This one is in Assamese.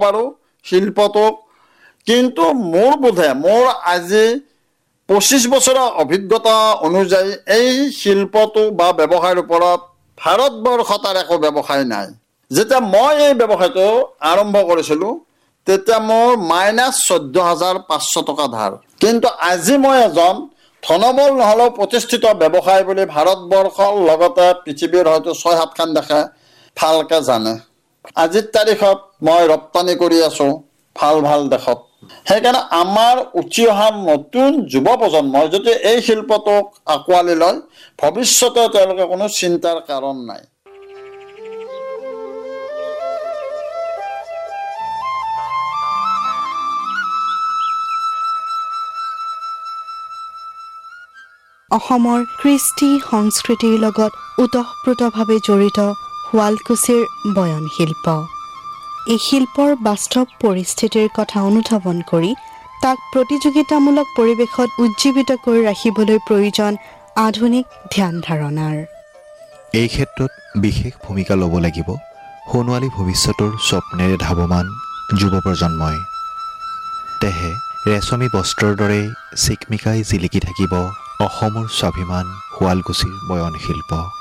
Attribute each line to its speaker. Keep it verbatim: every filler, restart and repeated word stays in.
Speaker 1: পাৰোঁ শিল্পটোক, কিন্তু মোৰ বোধে মোৰ আজি পঁচিছ বছৰৰ অভিজ্ঞতা অনুযায়ী এই শিল্পটো বা ব্যৱসায়ৰ ওপৰত ভাৰতবৰ্ষত আৰু একো ব্যৱসায় নাই। যেতিয়া মই এই ব্যৱসায়টো আৰম্ভ কৰিছিলোঁ তেতিয়া মোৰ মাইনাছ চৈধ্য হাজাৰ পাঁচশ টকা ধাৰ, কিন্তু আজি মই এজন ধনবল নহ'লেও প্ৰতিষ্ঠিত ব্যৱসায় বুলি ভাৰতবৰ্ষৰ লগতে পৃথিৱীৰ হয়তো ছয় সাতখন দেশে ভালকৈ জানে। আজিৰ তাৰিখত মই ৰপ্তানি কৰি আছোঁ ভাল ভাল দেশত। সেইকাৰণে আমাৰ উঠি অহা নতুন যুৱ প্ৰজন্মই যদি এই শিল্পটোক আঁকোৱালি লয়, ভৱিষ্যতে তেওঁলোকে কোনো চিন্তাৰ কাৰণ নাই।
Speaker 2: অসমৰ কৃষ্টি সংস্কৃতিৰ লগত ওতঃপ্ৰোতভাৱে জড়িত শুৱালকুছিৰ বয়ন শিল্প। এই শিল্পৰ বাস্তৱ পৰিস্থিতিৰ কথা অনুধাৱন কৰি তাক প্ৰতিযোগিতামূলক পৰিৱেশত উজ্জীৱিত কৰি ৰাখিবলৈ প্ৰয়োজন আধুনিক ধ্যান ধাৰণাৰ।
Speaker 3: এই ক্ষেত্ৰত বিশেষ ভূমিকা ল'ব লাগিব সোণোৱালী ভৱিষ্যতৰ স্বপ্নেৰে ধাৱমান যুৱ প্ৰজন্মই। তেহে ৰেচমী বস্ত্ৰৰ দৰে চিকমিকাই জিলিকি থাকিব অসমৰ স্বাভিমান শুৱালকুছিৰ বয়ন শিল্প।